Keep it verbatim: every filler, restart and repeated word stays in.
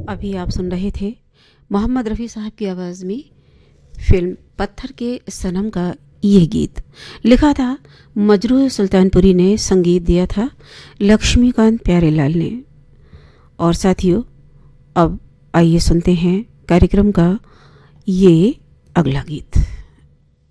अभी आप सुन रहे थे मोहम्मद रफ़ी साहब की आवाज़ में फिल्म पत्थर के सनम का ये गीत। लिखा था मजरूह सुल्तानपुरी ने, संगीत दिया था लक्ष्मीकांत प्यारेलाल ने। और साथियों, अब आइए सुनते हैं कार्यक्रम का ये अगला गीत।